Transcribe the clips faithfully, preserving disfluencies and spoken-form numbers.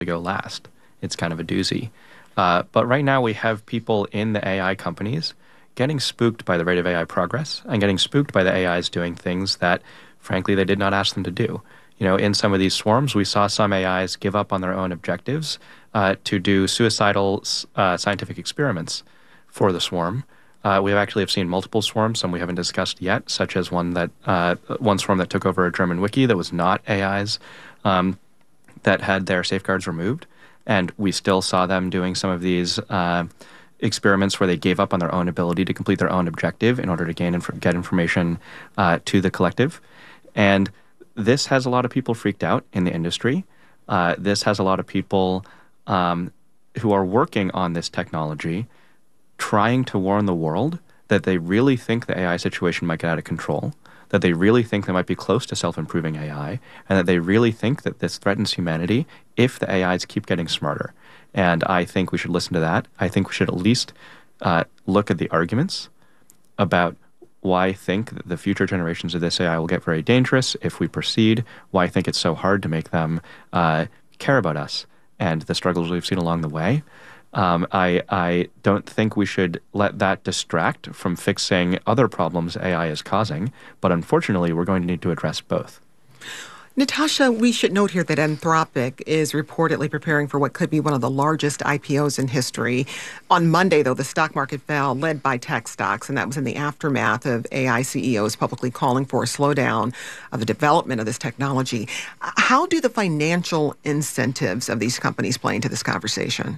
go last. It's kind of a doozy. Uh, but right now we have people in the A I companies getting spooked by the rate of A I progress and getting spooked by the A Is doing things that, frankly, they did not ask them to do. You know, in some of these swarms, we saw some A Is give up on their own objectives uh, to do suicidal uh, scientific experiments for the swarm. Uh, we have actually have seen multiple swarms, some we haven't discussed yet, such as one that uh, one swarm that took over a German wiki that was not A Is um, that had their safeguards removed, and we still saw them doing some of these uh, experiments where they gave up on their own ability to complete their own objective in order to gain inf- get information uh, to the collective, and this has a lot of people freaked out in the industry. Uh, this has a lot of people um, who are working on this technology trying to warn the world that they really think the A I situation might get out of control, that they really think they might be close to self-improving A I, and that they really think that this threatens humanity if the A Is keep getting smarter. And I think we should listen to that. I think we should at least uh, look at the arguments about why I think that the future generations of this A I will get very dangerous if we proceed, why I think it's so hard to make them uh, care about us and the struggles we've seen along the way. Um, I, I don't think we should let that distract from fixing other problems A I is causing, but unfortunately, we're going to need to address both. Natasha, we should note here that Anthropic is reportedly preparing for what could be one of the largest I P Os in history. On Monday, though, the stock market fell, led by tech stocks, and that was in the aftermath of A I C E Os publicly calling for a slowdown of the development of this technology. How do the financial incentives of these companies play into this conversation?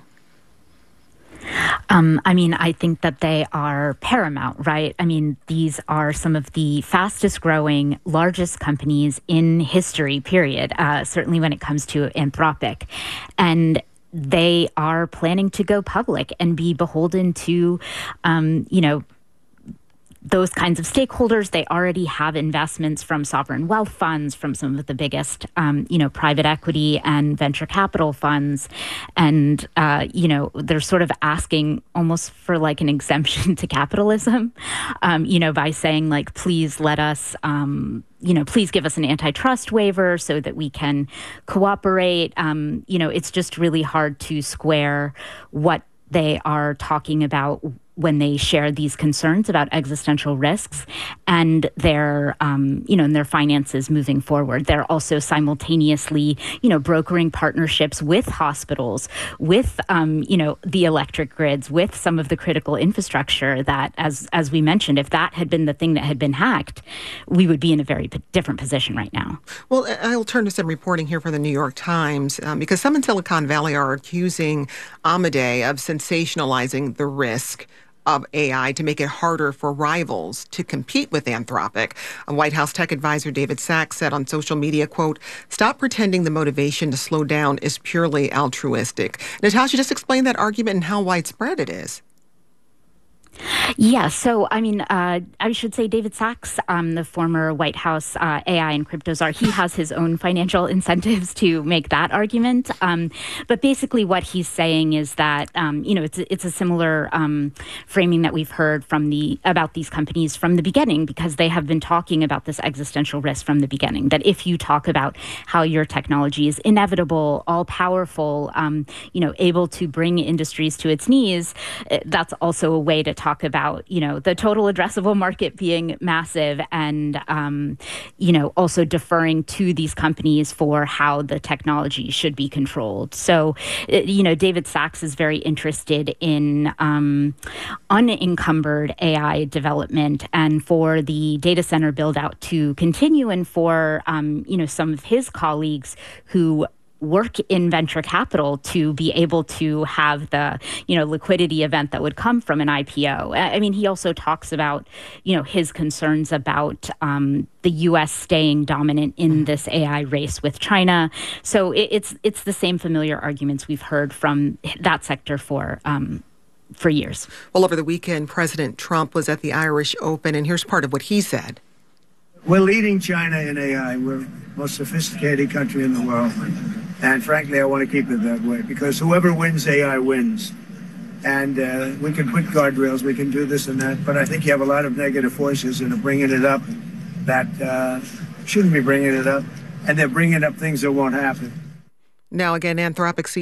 Um, I mean, I think that they are paramount, right? I mean, these are some of the fastest growing, largest companies in history, period, uh, certainly when it comes to Anthropic. And they are planning to go public and be beholden to, um, you know, those kinds of stakeholders. They already have investments from sovereign wealth funds, from some of the biggest, um, you know, private equity and venture capital funds. And, uh, you know, they're sort of asking almost for like an exemption to capitalism, um, you know, by saying like, please let us, um, you know, please give us an antitrust waiver so that we can cooperate. Um, you know, it's just really hard to square what they are talking about when they share these concerns about existential risks and their, um, you know, and their finances moving forward. They're also simultaneously, you know, brokering partnerships with hospitals, with, um, you know, the electric grids, with some of the critical infrastructure that, as as we mentioned, if that had been the thing that had been hacked, we would be in a very p- different position right now. Well, I'll turn to some reporting here from the New York Times, um, because some in Silicon Valley are accusing Amadei of sensationalizing the risk of A I to make it harder for rivals to compete with Anthropic. A White House tech advisor David Sacks said on social media, quote, "Stop pretending the motivation to slow down is purely altruistic." Natasha, just explain that argument and how widespread it is. Yeah, so I mean, uh, I should say David Sacks, um, the former White House uh, A I and crypto czar, he has his own financial incentives to make that argument. Um, but basically what he's saying is that, um, you know, it's, it's a similar um, framing that we've heard from the about these companies from the beginning, because they have been talking about this existential risk from the beginning, that if you talk about how your technology is inevitable, all-powerful, um, you know, able to bring industries to its knees, that's also a way to talk about, you know, the total addressable market being massive and, um, you know, also deferring to these companies for how the technology should be controlled. So, you know, David Sacks is very interested in um, unencumbered A I development and for the data center build out to continue, and for, um, you know, some of his colleagues who work in venture capital to be able to have the, you know, liquidity event that would come from an I P O. I mean, he also talks about, you know, his concerns about um, the U S staying dominant in this A I race with China. So it, it's it's the same familiar arguments we've heard from that sector for um, for years. Well, over the weekend, President Trump was at the Irish Open, and here's part of what he said. We're leading China in A I. We're the most sophisticated country in the world. And frankly, I want to keep it that way, because whoever wins A I wins. And uh, we can put guardrails, we can do this and that, but I think you have a lot of negative forces that are bringing it up that uh, shouldn't be bringing it up, and they're bringing up things that won't happen. Now, again, Anthropic